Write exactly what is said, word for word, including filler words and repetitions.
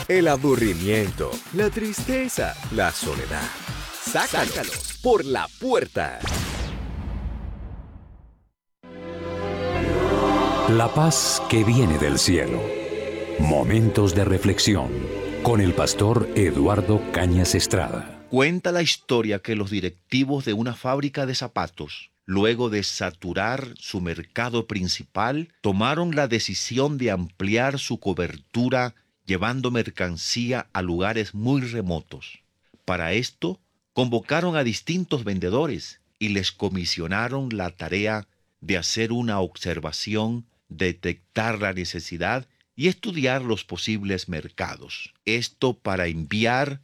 el aburrimiento, la tristeza, la soledad. Sácalos, Sácalos por la puerta. La paz que viene del cielo. Momentos de reflexión con el pastor Eduardo Cañas Estrada. Cuenta la historia que los directivos de una fábrica de zapatos, luego de saturar su mercado principal, tomaron la decisión de ampliar su cobertura llevando mercancía a lugares muy remotos. Para esto, convocaron a distintos vendedores y les comisionaron la tarea de hacer una observación, detectar la necesidad y estudiar los posibles mercados. Esto para enviar